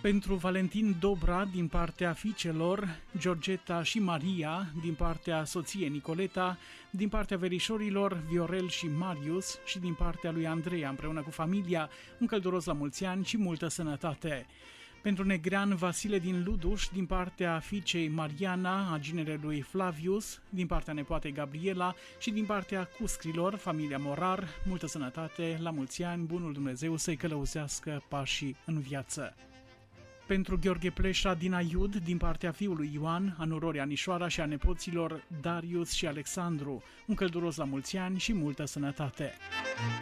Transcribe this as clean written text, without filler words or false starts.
Pentru Valentin Dobra din partea fiicelor, Georgeta și Maria, din partea soției Nicoleta, din partea verișorilor Viorel și Marius și din partea lui Andreea împreună cu familia, un călduros la mulți ani și multă sănătate. Pentru Negrean Vasile din Luduș, din partea fiicei Mariana, a ginerelui Flavius, din partea nepoatei Gabriela și din partea Cuscrilor, familia Morar, multă sănătate, la mulți ani, bunul Dumnezeu să-i călăuzească pașii în viață. Pentru Gheorghe Pleșa din Aiud, din partea fiului Ioan, a nurorii Anișoara și a nepoților Darius și Alexandru, un călduros la mulți ani și multă sănătate.